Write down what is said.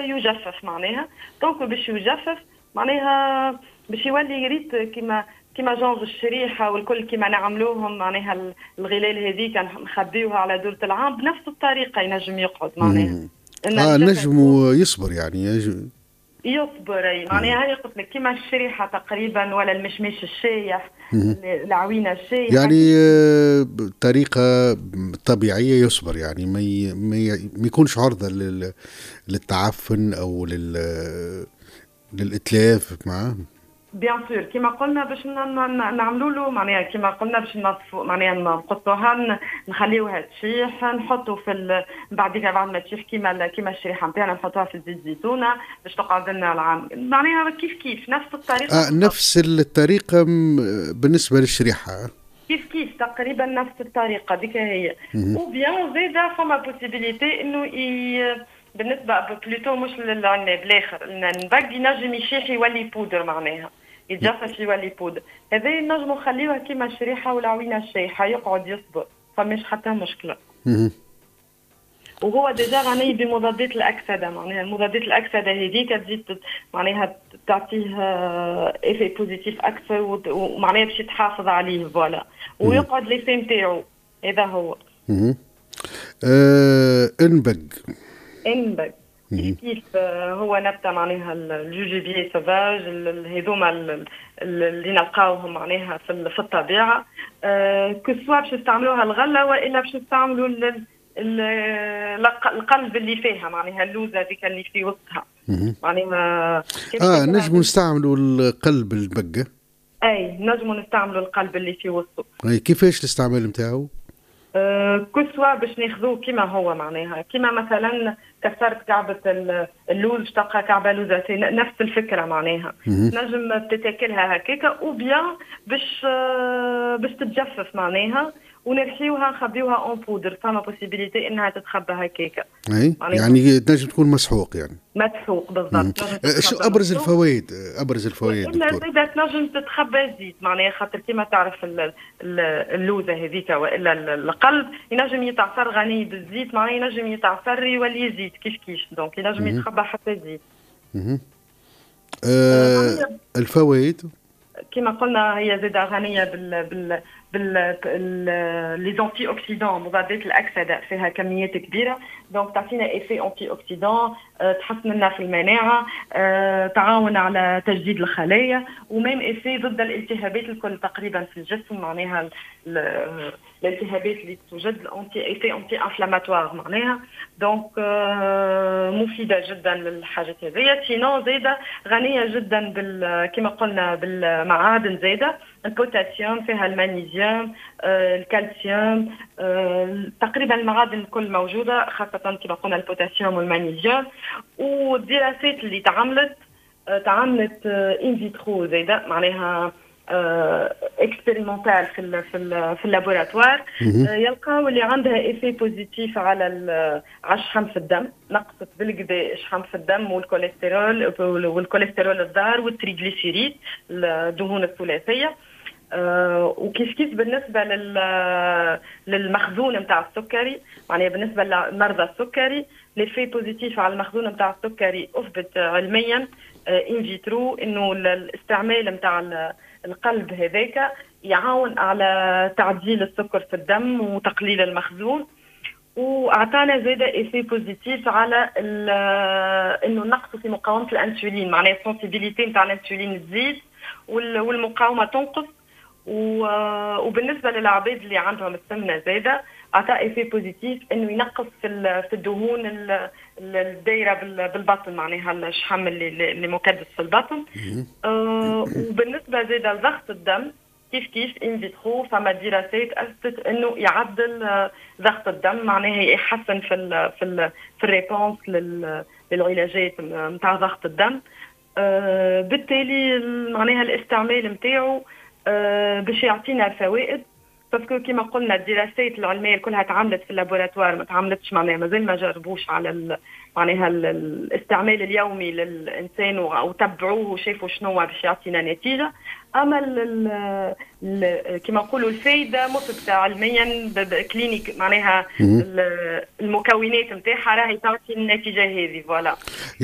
يجفف معناها. دونك باش يجفف معناها باش يولي ريت كيما جونغ الشريحه والكل كيما نعملوهم معناها الغلال هذيك نخبيوها على دورة العام بنفس الطريقه ينجم يقعد معناها. نجم يصبر يعني يصبر اي معناها هي قلت لك كيما الشريحه تقريبا ولا المشمش الشايح العوينه الشايحه يعني بطريقه طبيعيه يصبر يعني ما يكونش عرضه للتعفن او للاتلاف معاه. بيان سور كيما قلنا باش نعملوا له معناها كيما قلنا باش نصفوا معناها نقطوها نخليوها تشيح نحطوا بعد ما تشيح كيما الشريحه نتاعنا نحطوها في زيت زيتونه باش تقعد لنا العام معناها كيف نفس الطريقه نفس الطريقه بالنسبه للشريحه كيف تقريبا نفس الطريقه ديك هي. وبيان زيدا فما بوسيبيليتي انه بالنسبه بلوتو مش للعناب الاخر نبقي نجم يشيح يولي بودر معناها يتجفف يولي بودر. هذا نجموا نخليوها كيما الشريحه والعوينه الشايحه يقعد يصبر فماش حتى مشكله. وهو ديجا غني بمضادات الاكسده معناها المضادات الاكسده هذيك تزيد معناها تعطيه ايفي بوزيتيف اكثر ومعناها باش تحافظ عليه فوالا ويقعد ليفي نتاعو. هذا هو انبق كيف هو نبته معناها الجوجيبي سوفاج هذوما اللي نلقاوهم معناها في الطبيعه كسوا باش تستعملوها الغله والا باش تستعملوا القلب اللي فيها معناها اللوزه هذيك اللي في وسطها معناها نجموا نستعملوا القلب البقه. اي نجموا نستعملوا القلب اللي في وسطه. اي كيفاش الاستعمال نتاعو؟ كسوا باش ناخذوه كيما هو معناها كيما مثلا كسرت كعبة اللوز تلقى كعبة لوزة نفس الفكرة معناها نجم تتاكلها هكاكا وبيان باش تتجفف معناها ونرحيوها نخبيوها اون بودر فما بوسيبيليتي انها تتخبى هكاكا. يعني تنجم تكون مسحوق يعني مسحوق بالضبط. شو ابرز الفوائد دكتور؟ اذا تنجم تتخبى زيت معناها خاطر كيما تعرف اللوزه هذيك والا القلب ينجم يتعصر غني بالزيت معناها ينجم يتعصر يولي زيت كيف دونك ينجم يتخبى حتى زيت. الفوائد كما قلنا هي زيادة غنية لي زونتي اوكسيدون مضادات الاكسده فيها كميات كبيره دونك تعطينا ايفي انتي اوكسيدون تحسن لنا في المناعه تعاون على تجديد الخلايا وميم ايفي ضد الالتهابات الكل تقريبا في الجسم معناها الالتهابات اللي توجد الانتي ايفي انتي انفلاماتوار معناها دونك مفيده جدا للحاجات هذيا. سينو زاده غنيه جدا كما قلنا بالمعادن زاده البوتاسيوم فيها المغنيسيوم الكالسيوم تقريبا المعادن الكل موجوده خاصه كما قلنا البوتاسيوم والمغنيسيوم. والدراسات اللي تعملت ان فيترو زاده معناها اكسبيريمونتال في اللابوراتوار يلقاو اللي عندها ايفي بوزيتيف على الشحم في الدم نقصت بالكدا الشحم في الدم والكوليسترول الضار والتريغليسيريد الدهون الثلاثيه. وكيف بالنسبه للمخزون نتاع السكري معناها بالنسبه لمرضى السكري ليفي بوزيتيف على المخزون نتاع السكري اثبت علميا ان فيترو انه الاستعمال نتاع القلب هذاك يعاون على تعديل السكر في الدم وتقليل المخزون. واعطانا زاده ايفي بوزيتيف على انه نقص في مقاومه الانسولين معناها السنسيبيليتي نتاع الانسولين تزيد والمقاومه تنقص. وبالنسبه للعباد اللي عندهم السمنه زاده عطى ايفي بوزيتيف انه ينقص في الدهون الدايره بالبطن معناها الشحم اللي مكدس في البطن. وبالنسبه زاده لضغط الدم كيف ان فيترو فما دراسات اثبتت انه يعدل ضغط الدم معناها يحسن في الريبونس للعلاجات نتاع ضغط الدم. بالتالي معناها الاستعمال نتاعو باش يعطينا فوائد باسكو كيما قلنا الدراسات العلميه كلها تعملت في اللابوراتوار ما تعملتش معناها مازال ما جربوش على معناها الاستعمال اليومي للانسان وتبعوه وشافوا شنو باش يعطينا نتيجه. اما كيما نقولوا الفايده مثبته علميا كلينيك معناها المكونات نتاعها راهي تعطي النتيجه هذه فوالا.